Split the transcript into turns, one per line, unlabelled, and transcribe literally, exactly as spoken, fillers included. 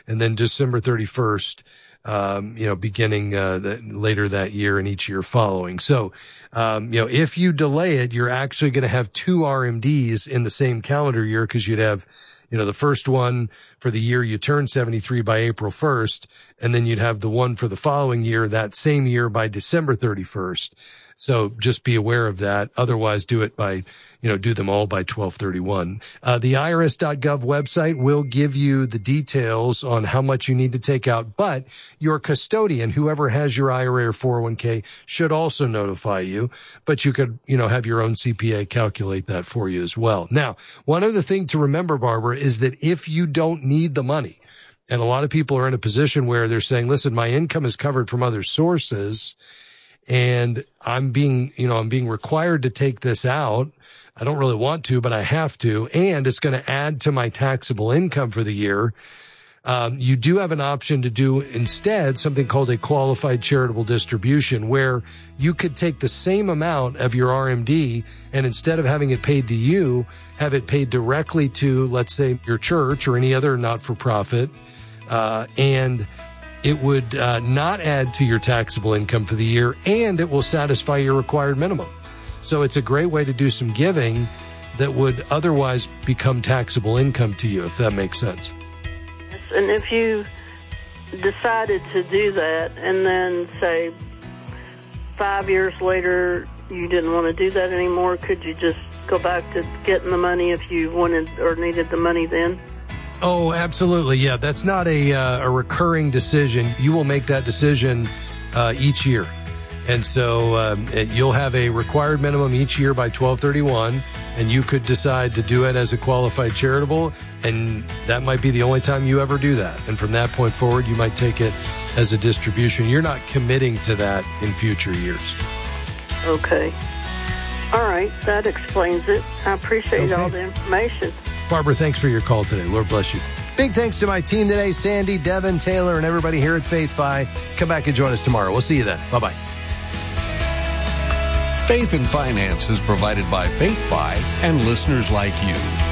and then December thirty-first, um, you know, beginning uh, the, later that year and each year following. So, um, you know, if you delay it, you're actually going to have two R M Ds in the same calendar year, because you'd have, you know, the first one for the year you turn seventy-three by April first, and then you'd have the one for the following year, that same year, by December thirty-first. So just be aware of that. Otherwise, do it by, you know, do them all by twelve thirty-one. Uh, the I R S dot gov website will give you the details on how much you need to take out, but your custodian, whoever has your I R A or four oh one k, should also notify you. But you could, you know, have your own C P A calculate that for you as well. Now, one other thing to remember, Barbara, is that if you don't need the money, and a lot of people are in a position where they're saying, listen, my income is covered from other sources, and I'm being, you know, I'm being required to take this out. I don't really want to, but I have to, and it's going to add to my taxable income for the year. Um, you do have an option to do instead something called a qualified charitable distribution, where you could take the same amount of your R M D, and instead of having it paid to you, have it paid directly to, let's say, your church or any other not-for-profit, uh, and it would uh, not add to your taxable income for the year, and it will satisfy your required minimum. So it's a great way to do some giving that would otherwise become taxable income to you, if that makes sense.
And if you decided to do that, and then, say, five years later you didn't want to do that anymore, could you just go back to getting the money if you wanted or needed the money then?
Oh, absolutely. Yeah, that's not a uh, a recurring decision. You will make that decision uh, each year. And so um, it, you'll have a required minimum each year by twelve thirty-one, and you could decide to do it as a qualified charitable, and that might be the only time you ever do that. And from that point forward, you might take it as a distribution. You're not committing to that in future years.
Okay. All right. That explains it. I appreciate
okay.
all the information.
Barbara, thanks for your call today. Lord bless you. Big thanks to my team today, Sandy, Devin, Taylor, and everybody here at FaithFi. Come back and join us tomorrow. We'll see you then. Bye-bye.
Faith and Finance is provided by FaithFi and listeners like you.